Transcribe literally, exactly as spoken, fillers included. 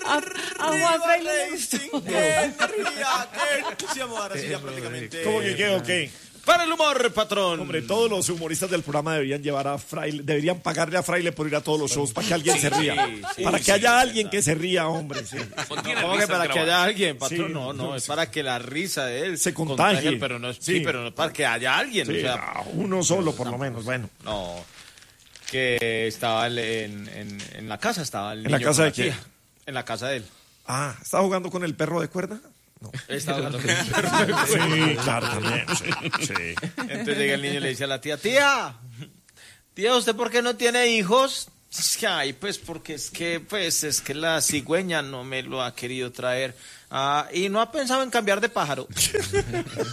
A, a Juan Fraile le gustó. Sí, amor, ahora sí ya prácticamente. ¿Cómo que qué o qué? Para el humor, patrón. Hombre, todos los humoristas del programa deberían llevar a Fraile, deberían pagarle a Fraile por ir a todos los shows para que alguien Sí, se ría. sí, para que sí, haya sí, alguien verdad. que se ría, hombre. Sí. ¿Cómo que para que haya alguien, patrón? Sí, no, no, no, es sí. para que la risa de él Se contagie. pero no es, Sí. sí, pero no es para que haya alguien. Sí, o sea, no, uno solo por lo menos, bueno. no, que estaba en, en, en la casa, estaba el ¿En la niño casa con de quién? tía. En la casa de él. Ah, ¿estaba jugando con el perro de cuerda? No. Estaba jugando con el perro. Sí, claro, también. Sí, sí. Entonces llega el niño y le dice a la tía, tía, tía, ¿usted por qué no tiene hijos? Es que, ay, pues porque es que, pues, es que la cigüeña no me lo ha querido traer. Ah, y no ha pensado en cambiar de pájaro.